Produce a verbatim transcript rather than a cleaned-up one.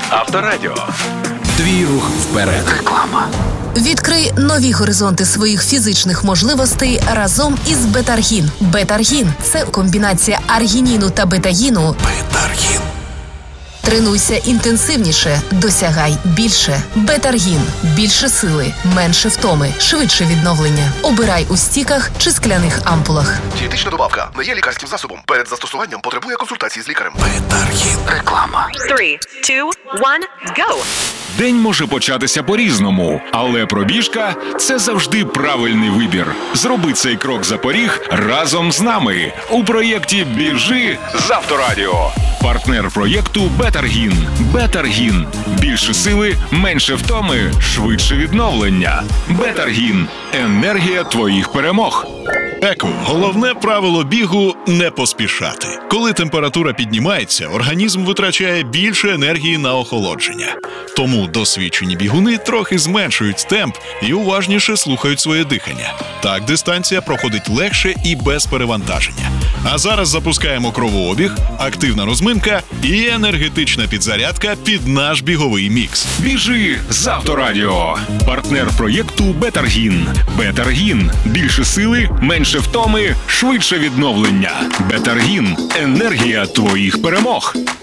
Авторадіо. Твій рух вперед. Реклама. Відкрий нові горизонти своїх фізичних можливостей разом із Бетаргін. Бетаргін – це комбінація аргініну та бетаїну. Бетаргін. Тренуйся інтенсивніше, досягай більше. Бетаргін – більше сили, менше втоми, швидше відновлення. Обирай у стіках чи скляних ампулах. Дієтична добавка не є лікарським засобом. Перед застосуванням потребує консультації з лікарем. Бетаргін. Реклама. Three, two, one, go! День може початися по-різному, але пробіжка – це завжди правильний вибір. Зроби цей крок за поріг разом з нами у проєкті «Біжи» з Авторадіо. Партнер проєкту «Бетаргін». Бетаргін. Більше сили, менше втоми, швидше відновлення. Бетаргін. Енергія твоїх перемог. Еко. Головне правило бігу – не поспішати. Коли температура піднімається, організм витрачає більше енергії на охолодження. Тому досвідчені бігуни трохи зменшують темп і уважніше слухають своє дихання. Так дистанція проходить легше і без перевантаження. А зараз запускаємо кровообіг, активна розминка і енергетична підзарядка під наш біговий мікс. Біжи з Авторадіо. Партнер проєкту «Бетаргін». Бетаргін. Більше сили, менше втоми, швидше відновлення. Бетаргін. Енергія твоїх перемог.